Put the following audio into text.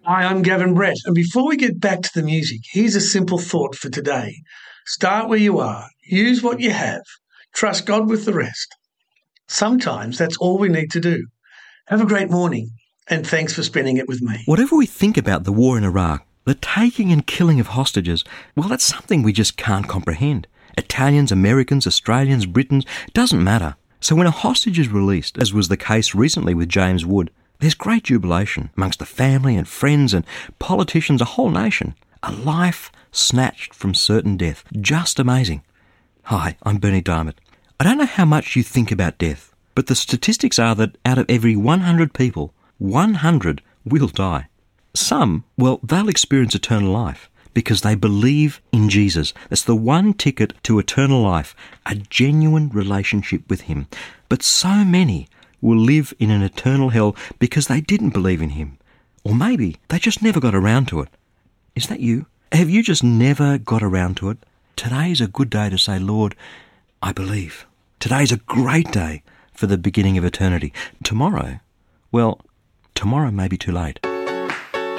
Hi, I'm Gavin Brett, and before we get back to the music, here's a simple thought for today. Start where you are, use what you have, trust God with the rest. Sometimes that's all we need to do. Have a great morning, and thanks for spending it with me. Whatever we think about the war in Iraq, the taking and killing of hostages, well, that's something we just can't comprehend. Italians, Americans, Australians, Britons, it doesn't matter. So when a hostage is released, as was the case recently with James Wood, there's great jubilation amongst the family and friends and politicians, a whole nation. A life snatched from certain death. Just amazing. Hi, I'm Bernie Diamond. I don't know how much you think about death, but the statistics are that out of every 100 people, 100 will die. Some, well, they'll experience eternal life because they believe in Jesus. That's the one ticket to eternal life, a genuine relationship with him. But so many will live in an eternal hell because they didn't believe in him. Or maybe they just never got around to it. Is that you? Have you just never got around to it? Today is a good day to say, Lord, I believe. Today is a great day for the beginning of eternity. Tomorrow, well, tomorrow may be too late.